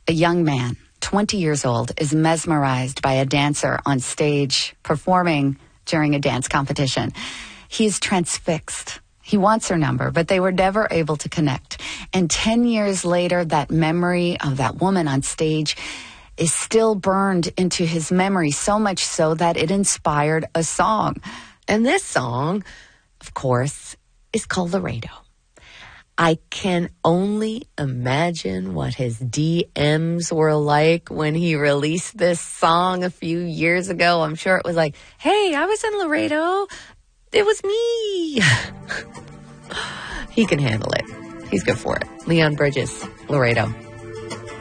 A young man, 20 years old, is mesmerized by a dancer on stage performing during a dance competition. He's transfixed. He wants her number, but they were never able to connect. And 10 years later, that memory of that woman on stage is still burned into his memory, so much so that it inspired a song. And this song, of course, is called Laredo. I can only imagine what his DMs were like when he released this song a few years ago. I'm sure it was like, hey, I was in Laredo. It was me. He can handle it. He's good for it. Leon Bridges, Laredo.